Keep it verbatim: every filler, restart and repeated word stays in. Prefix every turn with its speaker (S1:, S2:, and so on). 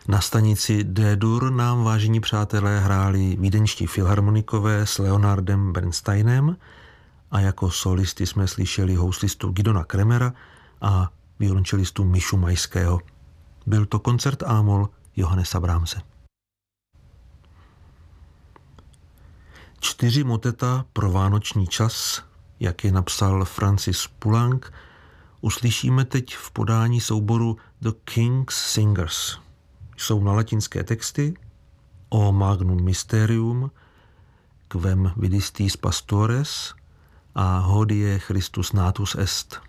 S1: Na stanici D-dur nám, vážení přátelé, hráli vídeňští filharmonikové s Leonardem Bernsteinem a jako solisty jsme slyšeli houslistu Gidona Kremera a violončelistu Mišu Majského. Byl to koncert A-moll Johannesa Brahmse. Čtyři moteta pro vánoční čas, jak je napsal Francis Poulenc, uslyšíme teď v podání souboru The King's Singers. Jsou na latinské texty O Magnum Mysterium, Quem vidistis Pastores a Hodie Christus Natus Est.